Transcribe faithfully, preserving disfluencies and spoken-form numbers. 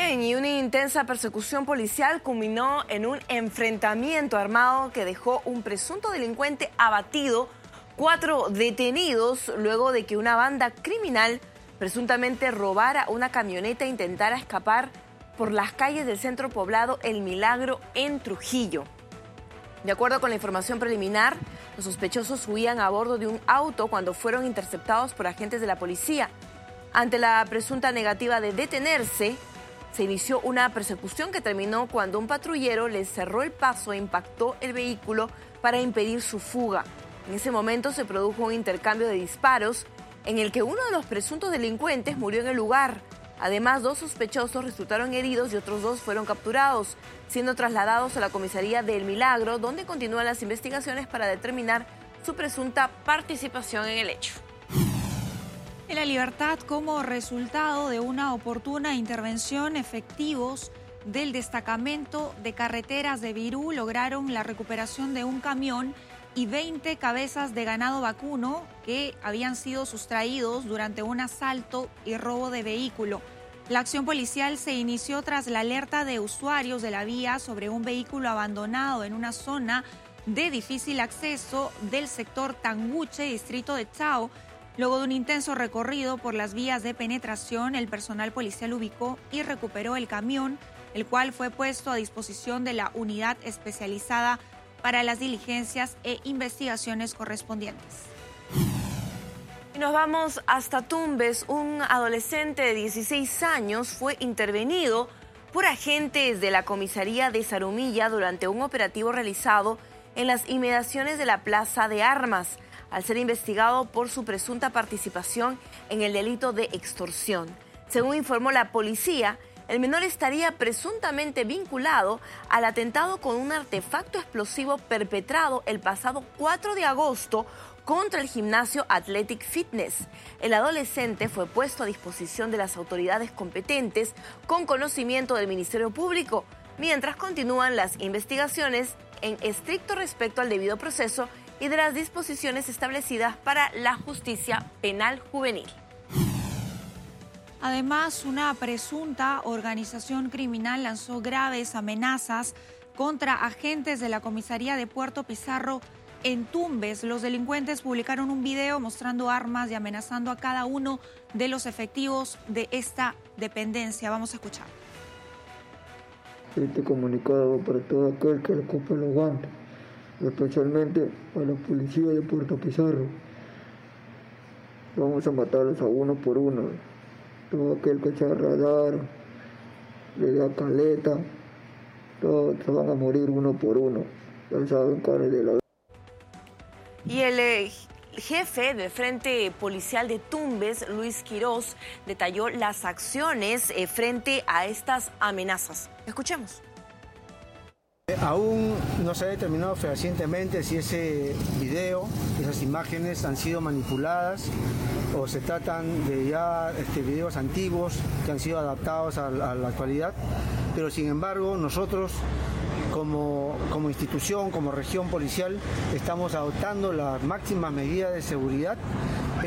Bien, y una intensa persecución policial culminó en un enfrentamiento armado que dejó un presunto delincuente abatido, cuatro detenidos luego de que una banda criminal presuntamente robara una camioneta e intentara escapar por las calles del centro poblado El Milagro en Trujillo. De acuerdo con la información preliminar, los sospechosos huían a bordo de un auto cuando fueron interceptados por agentes de la policía. Ante la presunta negativa de detenerse, se inició una persecución que terminó cuando un patrullero les cerró el paso e impactó el vehículo para impedir su fuga. En ese momento se produjo un intercambio de disparos en el que uno de los presuntos delincuentes murió en el lugar. Además, dos sospechosos resultaron heridos y otros dos fueron capturados, siendo trasladados a la comisaría de El Milagro, donde continúan las investigaciones para determinar su presunta participación en el hecho. En la libertad, como resultado de una oportuna intervención, efectivos del destacamento de carreteras de Virú lograron la recuperación de un camión y veinte cabezas de ganado vacuno que habían sido sustraídos durante un asalto y robo de vehículo. La acción policial se inició tras la alerta de usuarios de la vía sobre un vehículo abandonado en una zona de difícil acceso del sector Tanguche, distrito de Chao. Luego de un intenso recorrido por las vías de penetración, el personal policial ubicó y recuperó el camión, el cual fue puesto a disposición de la unidad especializada para las diligencias e investigaciones correspondientes. Y nos vamos hasta Tumbes. Un adolescente de dieciséis años fue intervenido por agentes de la comisaría de Zarumilla durante un operativo realizado en las inmediaciones de la Plaza de Armas, al ser investigado por su presunta participación en el delito de extorsión. Según informó la policía, el menor estaría presuntamente vinculado al atentado con un artefacto explosivo perpetrado el pasado cuatro de agosto contra el gimnasio Athletic Fitness. El adolescente fue puesto a disposición de las autoridades competentes con conocimiento del Ministerio Público, mientras continúan las investigaciones en estricto respeto al debido proceso y de las disposiciones establecidas para la justicia penal juvenil. Además, una presunta organización criminal lanzó graves amenazas contra agentes de la comisaría de Puerto Pizarro en Tumbes. Los delincuentes publicaron un video mostrando armas y amenazando a cada uno de los efectivos de esta dependencia. Vamos a escuchar. Este comunicado para todo aquel que le ocupe los guantes, especialmente a la policía de Puerto Pizarro. Vamos a matarlos a uno por uno. Todo aquel que sea radar, le da caleta, todos se van a morir uno por uno. Ya saben cuál de la... Y el eh, jefe del Frente Policial de Tumbes, Luis Quirós, detalló las acciones eh, frente a estas amenazas. Escuchemos. Aún no se ha determinado fehacientemente si ese video, esas imágenes han sido manipuladas o se tratan de ya este, videos antiguos que han sido adaptados a, a la actualidad, pero sin embargo nosotros como, como institución, como región policial, estamos adoptando las máximas medidas de seguridad